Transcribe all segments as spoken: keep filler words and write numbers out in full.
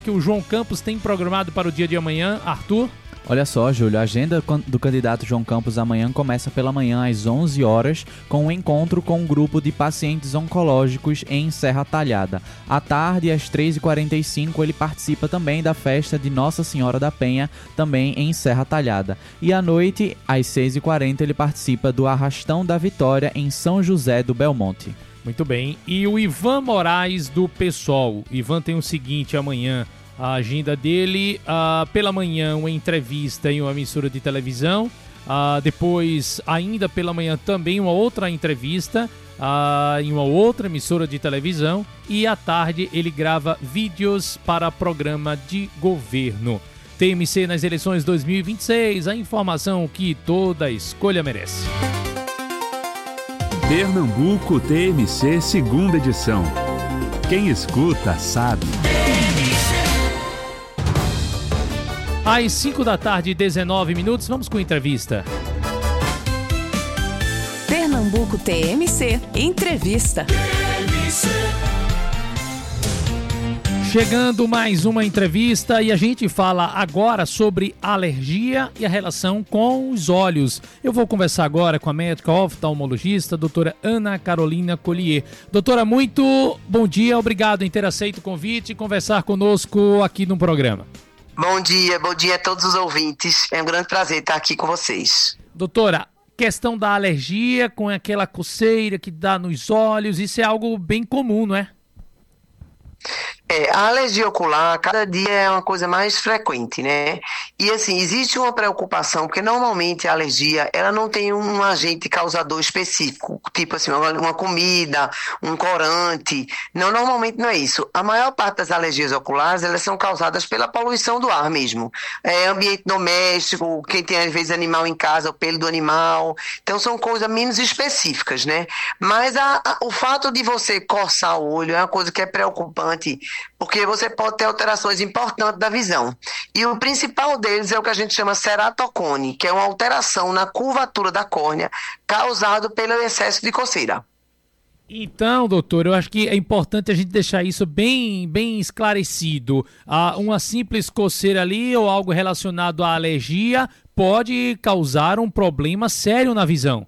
que o João Campos tem programado para o dia de amanhã, Arthur? Olha só, Júlio, a agenda do candidato João Campos amanhã começa pela manhã às onze horas com um encontro com um grupo de pacientes oncológicos em Serra Talhada. À tarde, às três e quarenta e cinco, ele participa também da festa de Nossa Senhora da Penha, também em Serra Talhada. E à noite, às seis e quarenta, ele participa do Arrastão da Vitória em São José do Belmonte. Muito bem. E o Ivan Moraes do PSOL. Ivan tem o seguinte amanhã. A agenda dele, uh, pela manhã, uma entrevista em uma emissora de televisão. Uh, depois, ainda pela manhã, também uma outra entrevista uh, em uma outra emissora de televisão. E à tarde, ele grava vídeos para programa de governo. T M C nas eleições dois mil e vinte e seis, a informação que toda escolha merece. Pernambuco T M C, segunda edição. Quem escuta, sabe. Às cinco da tarde, dezenove minutos, vamos com a entrevista. Pernambuco T M C, entrevista. Chegando mais uma entrevista e a gente fala agora sobre alergia e a relação com os olhos. Eu vou conversar agora com a médica oftalmologista, doutora Ana Carolina Collier. Doutora, muito bom dia, obrigado em ter aceito o convite e conversar conosco aqui no programa. Bom dia, bom dia a todos os ouvintes. É um grande prazer estar aqui com vocês. Doutora, questão da alergia com aquela coceira que dá nos olhos, isso é algo bem comum, não é? É, a alergia ocular, cada dia é uma coisa mais frequente, né? E assim, existe uma preocupação, porque normalmente a alergia, ela não tem um agente causador específico, tipo assim, uma, uma comida, um corante. Não, normalmente não é isso. A maior parte das alergias oculares, elas são causadas pela poluição do ar mesmo. É ambiente doméstico, quem tem às vezes animal em casa, o pelo do animal. Então são coisas menos específicas, né? Mas a, a, o fato de você coçar o olho é uma coisa que é preocupante, porque você pode ter alterações importantes da visão. E o principal deles é o que a gente chama ceratocone, que é uma alteração na curvatura da córnea causado pelo excesso de coceira. Então, doutor, eu acho que é importante a gente deixar isso bem, bem esclarecido. Ah, uma simples coceira ali ou algo relacionado à alergia pode causar um problema sério na visão.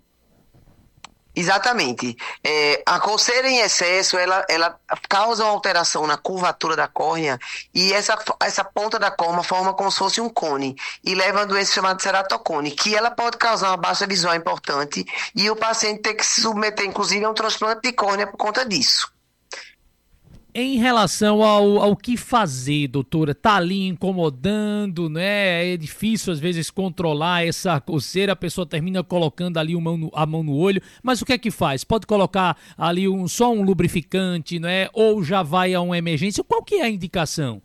Exatamente. É, a coceira em excesso, ela, ela causa uma alteração na curvatura da córnea e essa, essa ponta da córnea forma como se fosse um cone e leva a uma doença chamada ceratocone, que ela pode causar uma baixa visual importante e o paciente ter que se submeter, inclusive, a um transplante de córnea por conta disso. Em relação ao, ao que fazer, doutora, tá ali incomodando, né? É difícil às vezes controlar essa coceira, a pessoa termina colocando ali uma, a mão no olho, mas o que é que faz? Pode colocar ali um, só um lubrificante, né? Ou já vai a uma emergência? Qual que é a indicação?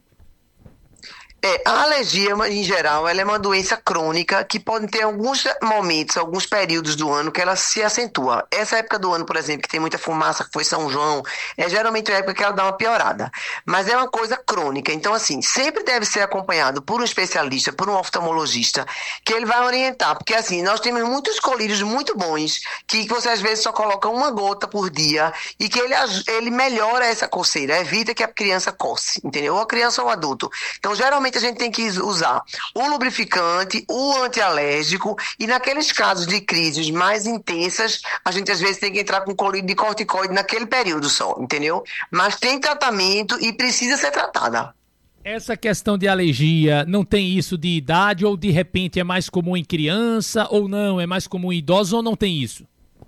É, a alergia, em geral, ela é uma doença crônica que pode ter alguns momentos, alguns períodos do ano que ela se acentua. Essa época do ano, por exemplo, que tem muita fumaça, que foi São João, é geralmente a época que ela dá uma piorada. Mas é uma coisa crônica. Então, assim, sempre deve ser acompanhado por um especialista, por um oftalmologista, que ele vai orientar. Porque, assim, nós temos muitos colírios muito bons, que você às vezes só coloca uma gota por dia e que ele, ele melhora essa coceira, evita que a criança coce, entendeu? Ou a criança ou o adulto. Então, geralmente, a gente tem que usar o lubrificante, o antialérgico e naqueles casos de crises mais intensas, a gente às vezes tem que entrar com colírio de corticoide naquele período só, entendeu? Mas tem tratamento e precisa ser tratada. Essa questão de alergia não tem isso de idade ou de repente é mais comum em criança ou não, é mais comum em idosos ou não tem isso?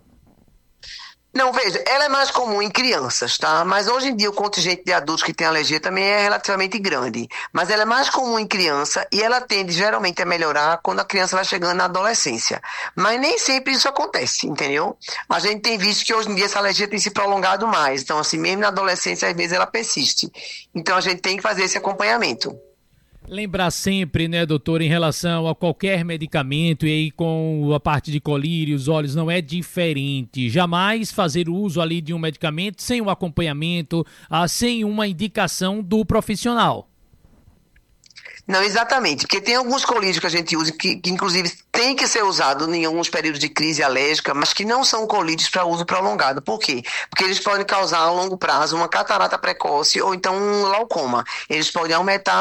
Não, veja, ela é mais comum em crianças, tá? Mas hoje em dia o contingente de adultos que tem alergia também é relativamente grande. Mas ela é mais comum em criança e ela tende geralmente a melhorar quando a criança vai chegando na adolescência. Mas nem sempre isso acontece, entendeu? A gente tem visto que hoje em dia essa alergia tem se prolongado mais. Então, assim, mesmo na adolescência, às vezes ela persiste. Então, a gente tem que fazer esse acompanhamento. Lembrar sempre, né, doutor, em relação a qualquer medicamento e aí com a parte de colírio, os olhos, não é diferente. Jamais fazer uso ali de um medicamento sem um acompanhamento, ah, sem uma indicação do profissional. Não, exatamente, porque tem alguns colírios que a gente usa que, que inclusive, tem tem que ser usado em alguns períodos de crise alérgica, mas que não são colírios para uso prolongado. Por quê? Porque eles podem causar a longo prazo uma catarata precoce ou então um glaucoma. Eles podem aumentar